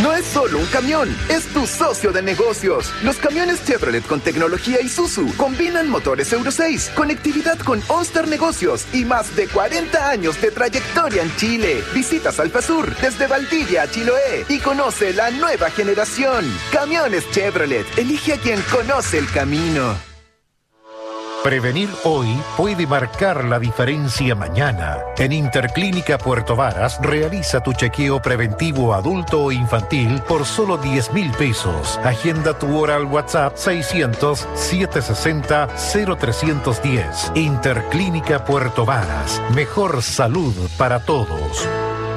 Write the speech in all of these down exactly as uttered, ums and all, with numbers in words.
no es solo un camión, es tu socio de negocios. Los camiones Chevrolet con tecnología Isuzu combinan motores Euro seis, conectividad con All-Star Negocios y más de cuarenta años de trayectoria en Chile. Visita Salfasur desde Valdivia a Chiloé y conoce la nueva generación. Camiones Chevrolet, elige a quien conoce el camino. Prevenir hoy puede marcar la diferencia mañana. En Interclínica Puerto Varas, realiza tu chequeo preventivo adulto o infantil por solo diez mil pesos. Agenda tu hora al WhatsApp seiscientos, setecientos sesenta, cero trescientos diez. Interclínica Puerto Varas. Mejor salud para todos.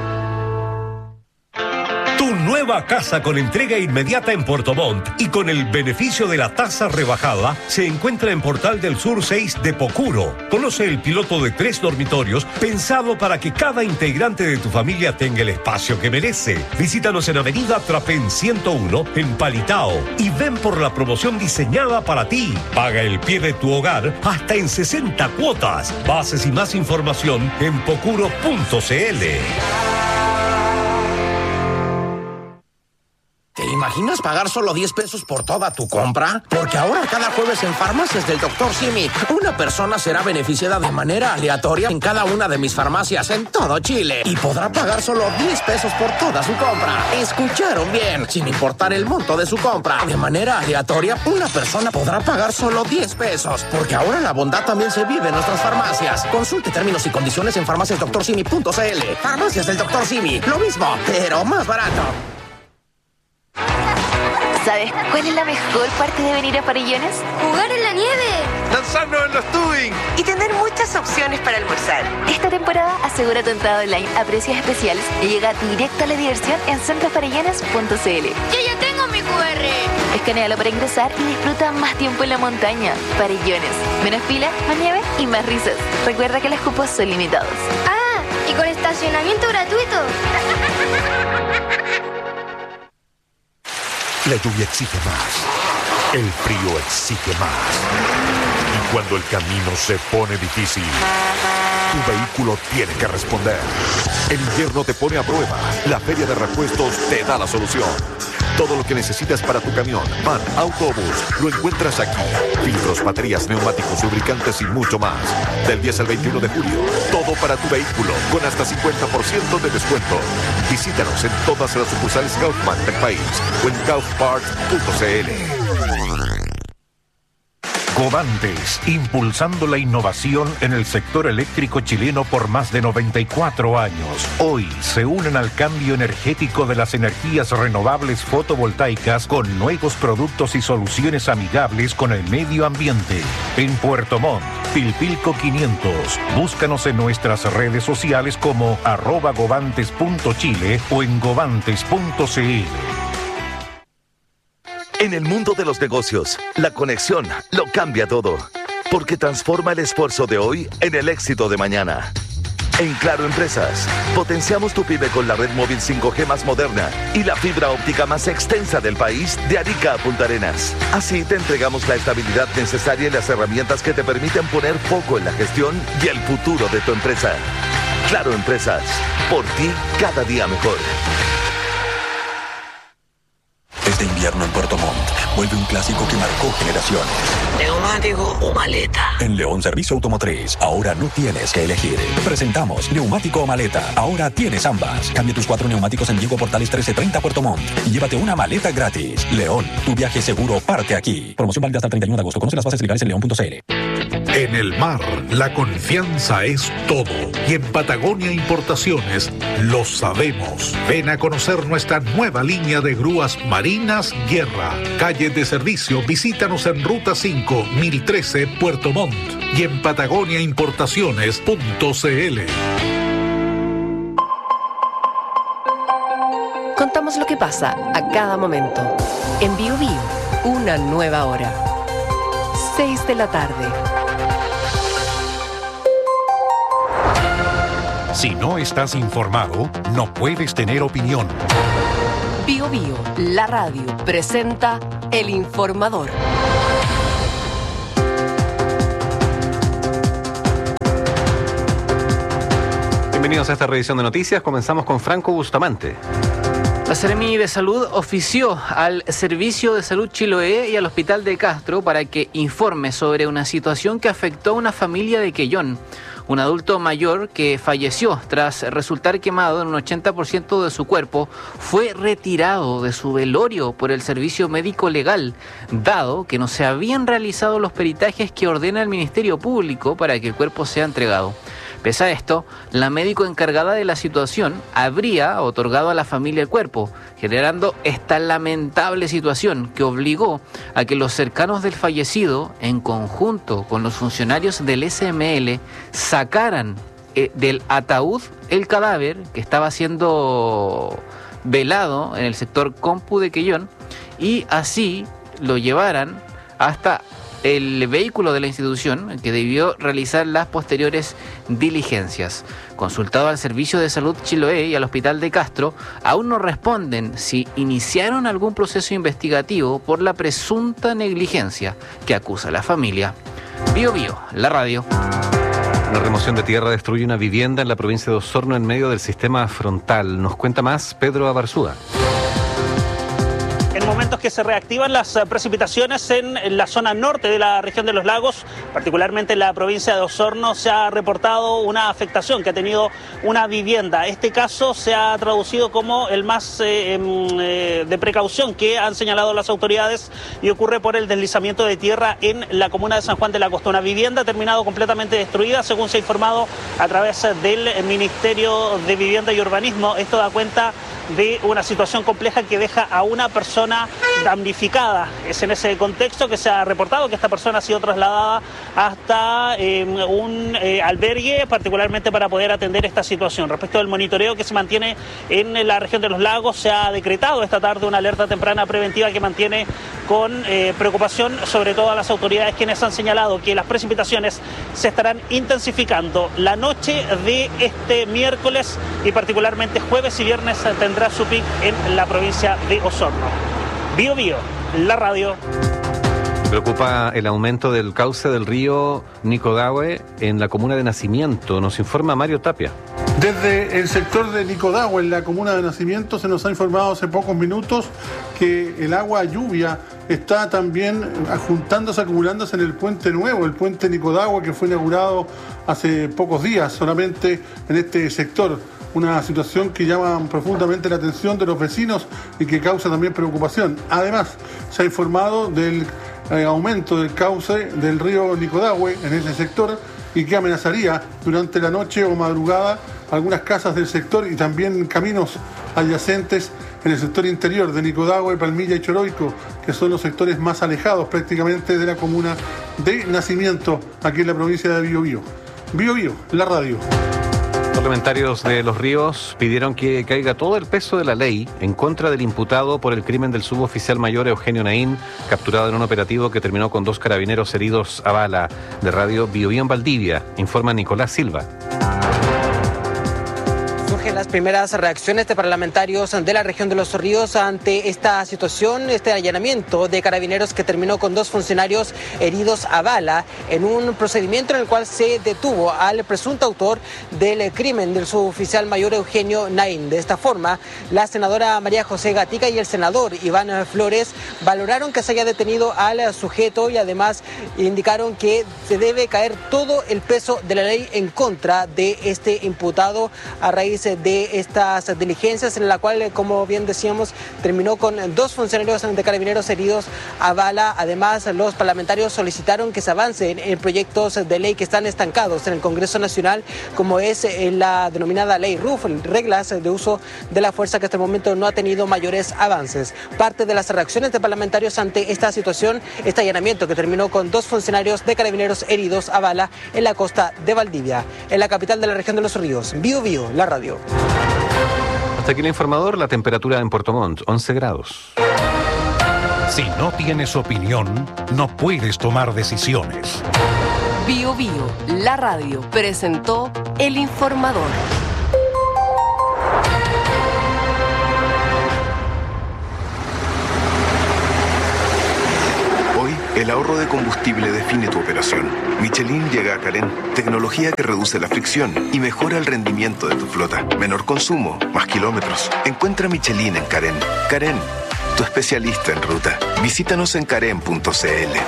Tu nueva casa con entrega inmediata en Puerto Montt y con el beneficio de la tasa rebajada se encuentra en Portal del Sur seis de Pocuro. Conoce el piloto de tres dormitorios pensado para que cada integrante de tu familia tenga el espacio que merece. Visítanos en Avenida Trapén ciento uno en Palitao y ven por la promoción diseñada para ti. Paga el pie de tu hogar hasta en sesenta cuotas. Bases y más información en pocuro punto cl. ¿Te imaginas pagar solo diez pesos por toda tu compra? Porque ahora cada jueves en Farmacias del doctor Simi, una persona será beneficiada de manera aleatoria en cada una de mis farmacias en todo Chile. Y podrá pagar solo diez pesos por toda su compra. ¿Escucharon bien? Sin importar el monto de su compra. De manera aleatoria, una persona podrá pagar solo diez pesos. Porque ahora la bondad también se vive en nuestras farmacias. Consulte términos y condiciones en farmacias doctor simi punto cl. Farmacias del doctor Simi. Lo mismo, pero más barato. ¿Sabes cuál es la mejor parte de venir a Farellones? ¡Jugar en la nieve! ¡Lanzarnos en los tubing! Y tener muchas opciones para almorzar. Esta temporada asegura tu entrada online a precios especiales y llega directo a la diversión en centro farellones punto cl. ¡Yo ya tengo mi cu erre! Escanéalo para ingresar y disfruta más tiempo en la montaña. Farellones. Menos fila, más nieve y más risas. Recuerda que los cupos son limitados. ¡Ah! Y con estacionamiento gratuito. La lluvia exige más. El frío exige más. Y cuando el camino se pone difícil, tu vehículo tiene que responder. El invierno te pone a prueba. La Feria de Repuestos te da la solución. Todo lo que necesitas para tu camión, van, autobús, lo encuentras aquí. Filtros, baterías, neumáticos, lubricantes y mucho más. Del diez al veintiuno de julio, todo para tu vehículo, con hasta cincuenta por ciento de descuento. Visítanos en todas las sucursales Kaufman del país o en kaufparts punto cl. Covantes, impulsando la innovación en el sector eléctrico chileno por más de noventa y cuatro años. Hoy se unen al cambio energético de las energías renovables fotovoltaicas con nuevos productos y soluciones amigables con el medio ambiente. En Puerto Montt, Pilpilco quinientos. Búscanos en nuestras redes sociales como arroba govantes punto chile o en govantes punto cl. En el mundo de los negocios, la conexión lo cambia todo, porque transforma el esfuerzo de hoy en el éxito de mañana. En Claro Empresas, potenciamos tu pyme con la red móvil cinco G más moderna y la fibra óptica más extensa del país de Arica a Punta Arenas. Así te entregamos la estabilidad necesaria y las herramientas que te permiten poner foco en la gestión y el futuro de tu empresa. Claro Empresas, por ti cada día mejor. Este invierno en Puerto Montt vuelve un clásico que marcó generaciones. ¿Neumático o maleta? En León Servicio Automotriz, ahora no tienes que elegir. Presentamos neumático o maleta. Ahora tienes ambas. Cambia tus cuatro neumáticos en Diego Portales trece treinta Puerto Montt y llévate una maleta gratis. León, tu viaje seguro parte aquí. Promoción válida hasta el treinta y uno de agosto. Conoce las bases legales en león punto cl. En el mar, la confianza es todo. Y en Patagonia Importaciones lo sabemos. Ven a conocer nuestra nueva línea de grúas marinas Guerra. Calle de servicio, visítanos en Ruta cinco, mil trece, Puerto Montt. Y en patagonia importaciones punto cl. Contamos lo que pasa a cada momento. En Bio Bio, una nueva hora. seis de la tarde. Si no estás informado, no puedes tener opinión. Bio Bio, la radio, presenta El Informador. Bienvenidos a esta revisión de noticias. Comenzamos con Franco Bustamante. La Seremi de Salud ofició al Servicio de Salud Chiloé y al Hospital de Castro para que informe sobre una situación que afectó a una familia de Quellón. Un adulto mayor que falleció tras resultar quemado en un ochenta por ciento de su cuerpo fue retirado de su velorio por el Servicio Médico Legal, dado que no se habían realizado los peritajes que ordena el Ministerio Público para que el cuerpo sea entregado. Pese a esto, la médico encargada de la situación habría otorgado a la familia el cuerpo, generando esta lamentable situación que obligó a que los cercanos del fallecido, en conjunto con los funcionarios del S M L, sacaran eh, del ataúd el cadáver que estaba siendo velado en el sector Compu de Quellón y así lo llevaran hasta el vehículo de la institución que debió realizar las posteriores diligencias. Consultado al Servicio de Salud Chiloé y al Hospital de Castro, aún no responden si iniciaron algún proceso investigativo por la presunta negligencia que acusa la familia. Bio Bio, la radio. Una remoción de tierra destruye una vivienda en la provincia de Osorno en medio del sistema frontal. Nos cuenta más Pedro Abarzúa. En momentos que se reactivan las precipitaciones en la zona norte de la región de los lagos, particularmente en la provincia de Osorno, se ha reportado una afectación que ha tenido una vivienda. Este caso se ha traducido como el más eh, eh, de precaución que han señalado las autoridades y ocurre por el deslizamiento de tierra en la comuna de San Juan de la Costa. Una vivienda ha terminado completamente destruida, según se ha informado a través del Ministerio de Vivienda y Urbanismo. Esto da cuenta de una situación compleja que deja a una persona damnificada. Es en ese contexto que se ha reportado que esta persona ha sido trasladada hasta eh, un eh, albergue, particularmente para poder atender esta situación. Respecto del monitoreo que se mantiene en la región de los lagos, se ha decretado esta tarde una alerta temprana preventiva que mantiene con eh, preocupación sobre todo a las autoridades, quienes han señalado que las precipitaciones se estarán intensificando la noche de este miércoles y particularmente jueves y viernes tendrá su pic en la provincia de Osorno. Bio Bio, la radio. Preocupa el aumento del cauce del río Nicodahue en la comuna de Nacimiento. Nos informa Mario Tapia. Desde el sector de Nicodahue, en la comuna de Nacimiento, se nos ha informado hace pocos minutos que el agua lluvia está también juntándose, acumulándose en el puente nuevo, el puente Nicodahue, que fue inaugurado hace pocos días solamente en este sector. Una situación que llama profundamente la atención de los vecinos y que causa también preocupación. Además, se ha informado del eh, aumento del cauce del río Nicodahue en ese sector y que amenazaría durante la noche o madrugada algunas casas del sector y también caminos adyacentes en el sector interior de Nicodahue, Palmilla y Choroico, que son los sectores más alejados prácticamente de la comuna de Nacimiento, aquí en la provincia de Biobío. Biobío, la radio. Parlamentarios de Los Ríos pidieron que caiga todo el peso de la ley en contra del imputado por el crimen del suboficial mayor Eugenio Naín, capturado en un operativo que terminó con dos carabineros heridos a bala. De Radio Biobío en Valdivia, informa Nicolás Silva. Las primeras reacciones de parlamentarios de la región de Los Ríos ante esta situación, este allanamiento de carabineros que terminó con dos funcionarios heridos a bala en un procedimiento en el cual se detuvo al presunto autor del crimen del suboficial mayor Eugenio Naín. De esta forma, la senadora María José Gatica y el senador Iván Flores valoraron que se haya detenido al sujeto y además indicaron que se debe caer todo el peso de la ley en contra de este imputado a raíz de de estas diligencias en la cual, como bien decíamos, terminó con dos funcionarios de carabineros heridos a bala. Además, los parlamentarios solicitaron que se avancen en proyectos de ley que están estancados en el Congreso Nacional, como es la denominada Ley R U F, reglas de uso de la fuerza, que hasta el momento no ha tenido mayores avances. Parte de las reacciones de parlamentarios ante esta situación, este allanamiento que terminó con dos funcionarios de carabineros heridos a bala en la costa de Valdivia, en la capital de la región de Los Ríos. Bio Bio, la radio. Hasta aquí el informador. La temperatura en Puerto Montt, once grados. Si no tienes opinión, no puedes tomar decisiones. Bio Bio, la radio, presentó El Informador. Hoy El ahorro de combustible define tu operación. Michelin llega a Carén. Tecnología que reduce la fricción y mejora el rendimiento de tu flota. Menor consumo, más kilómetros. Encuentra Michelin en Carén. Carén, tu especialista en ruta. Visítanos en carén punto c l.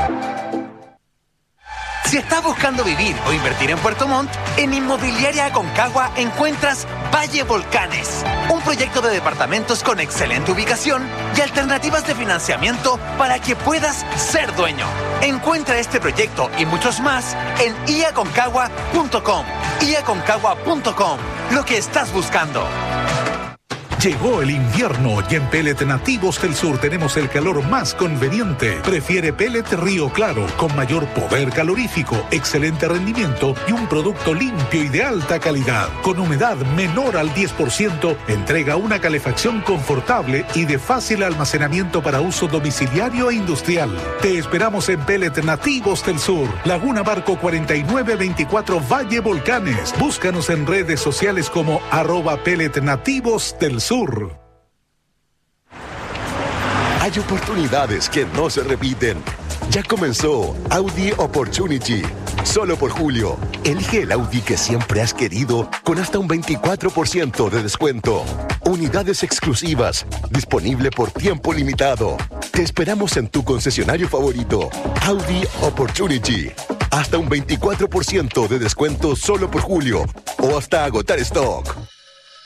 Si estás buscando vivir o invertir en Puerto Montt, en Inmobiliaria Aconcagua encuentras Valle Volcanes, un proyecto de departamentos con excelente ubicación y alternativas de financiamiento para que puedas ser dueño. Encuentra este proyecto y muchos más en i aconcagua punto com. i aconcagua punto com, lo que estás buscando. Llegó el invierno y en Pellet Nativos del Sur tenemos el calor más conveniente. Prefiere Pellet Río Claro, con mayor poder calorífico, excelente rendimiento y un producto limpio y de alta calidad. Con humedad menor al diez por ciento, entrega una calefacción confortable y de fácil almacenamiento para uso domiciliario e industrial. Te esperamos en Pellet Nativos del Sur, Laguna Barco cuarenta y nueve veinticuatro Valle Volcanes. Búscanos en redes sociales como arroba Pellet Nativos del Sur. Sur. Hay oportunidades que no se repiten. Ya comenzó Audi Opportunity. Solo por julio, elige el Audi que siempre has querido con hasta un veinticuatro por ciento de descuento. Unidades exclusivas, disponible por tiempo limitado. Te esperamos en tu concesionario favorito. Audi Opportunity. Hasta un veinticuatro por ciento de descuento solo por julio o hasta agotar stock.